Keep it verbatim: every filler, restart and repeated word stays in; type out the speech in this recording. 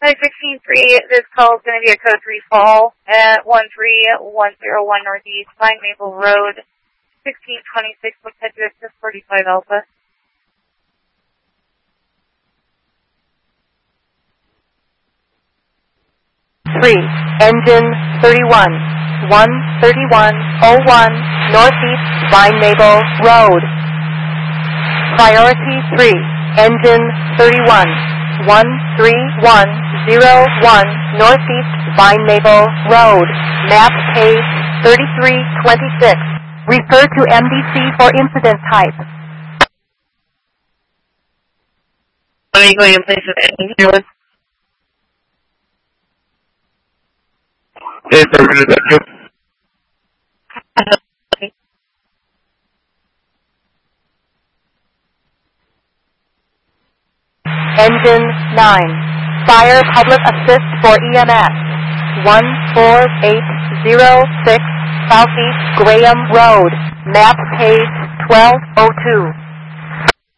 nine sixteen three, this call is going to be a code three fall at one three one zero one Northeast Pine Maple Road, sixteen twenty-six, looks like this is forty-five Alpha. three, engine thirty-one, one thirty-one oh one, Northeast Vine Maple Road. Priority three, engine thirty-one, one three one zero one, Northeast Vine Maple Road. Map page thirty-three twenty-six. Refer to M D C for incident type. Are you going in place of anyone? Hey, Bergen, is that you? Engine nine. Fire public assist for E M S. one four eight zero six Southeast Graham Road. Map page twelve oh two.